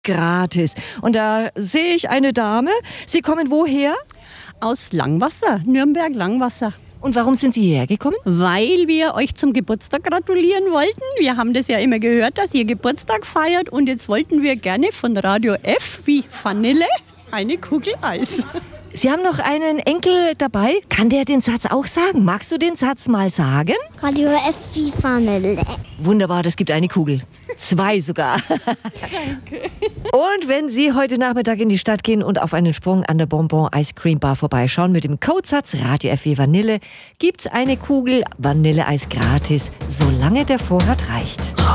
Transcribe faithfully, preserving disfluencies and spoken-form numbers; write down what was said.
gratis. Und da sehe ich eine Dame. Sie kommen woher? Aus Langwasser, Nürnberg Langwasser. Und warum sind Sie hierher gekommen? Weil wir euch zum Geburtstag gratulieren wollten. Wir haben das ja immer gehört, dass ihr Geburtstag feiert. Und jetzt wollten wir gerne von Radio F wie Vanille eine Kugel Eis. Sie haben noch einen Enkel dabei. Kann der den Satz auch sagen? Magst du den Satz mal sagen? Radio F wie Vanille. Wunderbar, das gibt eine Kugel. Zwei sogar. Danke. Und wenn Sie heute Nachmittag in die Stadt gehen und auf einen Sprung an der Bonbon Ice Cream Bar vorbeischauen mit dem Codesatz Radio F wie Vanille, gibt's eine Kugel Vanilleeis gratis, solange der Vorrat reicht.